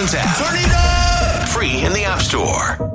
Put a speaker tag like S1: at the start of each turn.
S1: Tunes app. Turn it up! Free in the App Store.